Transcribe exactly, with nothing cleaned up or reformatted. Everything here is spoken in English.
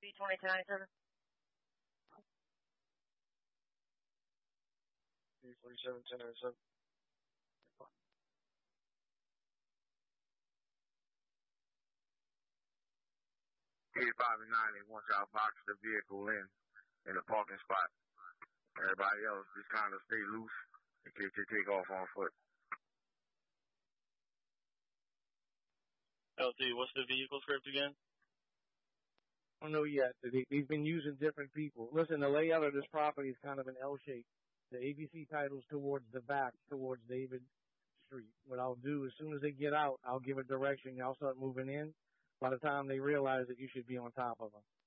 B twenty-two ninety-seven. B forty-seven ten ninety-seven. eighty-five and ninety, once y'all box the vehicle in, in the parking spot. Everybody else just kind of stay loose in case they take off on foot. L T, what's the vehicle script again? I don't know yet. They, they've been using different people. Listen, the layout of this property is kind of an L shape. The A B C title's towards the back, towards David Street. What I'll do, as soon as they get out, I'll give a direction. Y'all start moving in. By the time they realize that you should be on top of them.